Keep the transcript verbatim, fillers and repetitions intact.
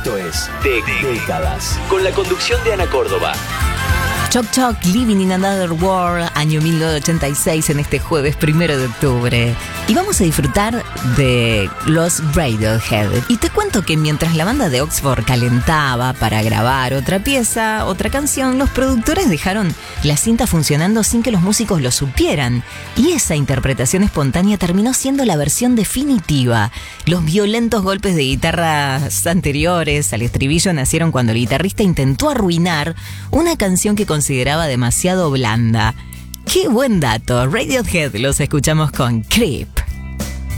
Esto es Décadas, con la conducción de Ana Córdoba. Choc Choc, Living in Another World, año mil novecientos ochenta y seis, en este jueves primero de octubre. Y vamos a disfrutar de los Radiohead. Y te cuento que mientras la banda de Oxford calentaba para grabar otra pieza, otra canción, los productores dejaron la cinta funcionando sin que los músicos lo supieran. Y esa interpretación espontánea terminó siendo la versión definitiva. Los violentos golpes de guitarras anteriores al estribillo nacieron cuando el guitarrista intentó arruinar una canción que consideraba demasiado blanda. ¡Qué buen dato! Radiohead, los escuchamos con Creep.